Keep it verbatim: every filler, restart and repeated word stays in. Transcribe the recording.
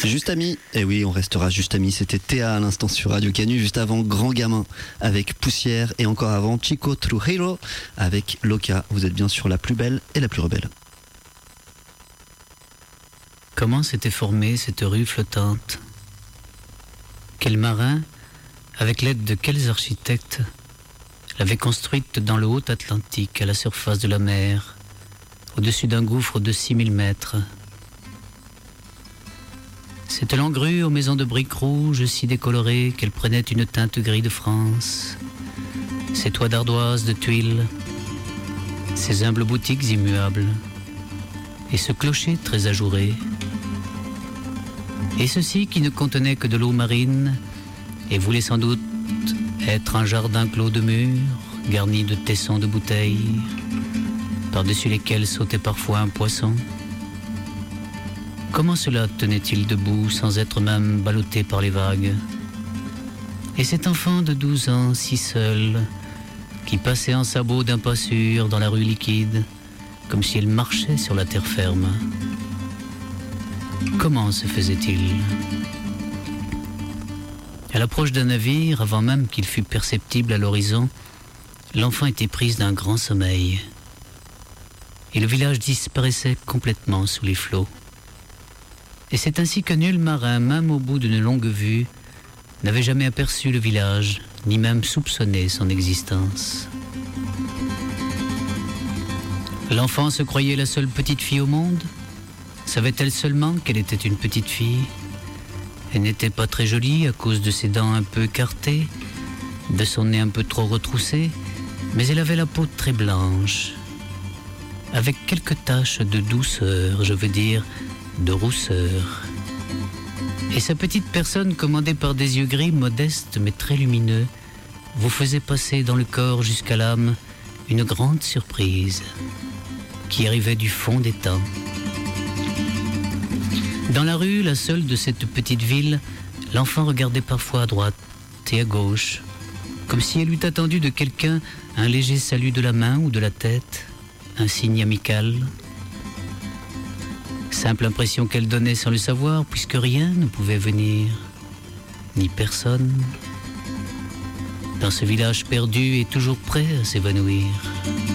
Juste Amis, et oui, on restera Juste Amis. C'était Théa à l'instant sur Radio Canu, juste avant Grand Gamin avec Poussière, et encore avant Chico Trujillo avec Loca. Vous êtes bien sur la plus belle et la plus rebelle. Comment s'était formée cette rue flottante? Quel marin, avec l'aide de quels architectes, l'avait construite dans le haut Atlantique, à la surface de la mer, au-dessus d'un gouffre de six mille mètres? Cette longue rue aux maisons de briques rouges si décolorées qu'elle prenait une teinte gris de France, ces toits d'ardoise de tuiles, ces humbles boutiques immuables, et ce clocher très ajouré, et ceci qui ne contenait que de l'eau marine et voulait sans doute être un jardin clos de murs, garni de tessons de bouteilles, par-dessus lesquels sautait parfois un poisson. Comment cela tenait-il debout sans être même ballotté par les vagues? Et cet enfant de douze ans, si seul, qui passait en sabots d'un pas sûr dans la rue liquide, comme si elle marchait sur la terre ferme. Comment se faisait-il? À l'approche d'un navire, avant même qu'il fût perceptible à l'horizon, l'enfant était prise d'un grand sommeil. Et le village disparaissait complètement sous les flots. Et c'est ainsi que nul marin, même au bout d'une longue vue, n'avait jamais aperçu le village, ni même soupçonné son existence. L'enfant se croyait la seule petite fille au monde? Savait-elle seulement qu'elle était une petite fille? Elle n'était pas très jolie à cause de ses dents un peu écartées, de son nez un peu trop retroussé, mais elle avait la peau très blanche, avec quelques taches de douceur, je veux dire, de rousseur. Et sa petite personne, commandée par des yeux gris, modestes mais très lumineux, vous faisait passer dans le corps jusqu'à l'âme une grande surprise qui arrivait du fond des temps. Dans la rue, la seule de cette petite ville, l'enfant regardait parfois à droite et à gauche, comme si elle eût attendu de quelqu'un un léger salut de la main ou de la tête, un signe amical. Simple impression qu'elle donnait sans le savoir, puisque rien ne pouvait venir, ni personne, dans ce village perdu et toujours prêt à s'évanouir.